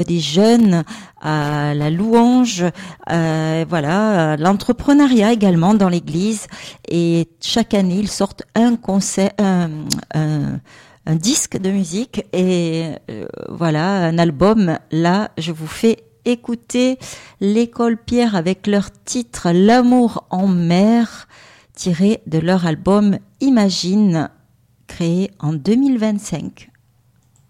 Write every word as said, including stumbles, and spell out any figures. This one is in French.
des jeunes à la louange, euh, voilà, à l'entrepreneuriat également dans l'église. Et chaque année, ils sortent un concert, un, un, un disque de musique et euh, voilà, un album. Là, je vous fais écouter l'École Pierre avec leur titre L'amour en mer, tiré de leur album Imagine, créé en deux mille vingt-cinq.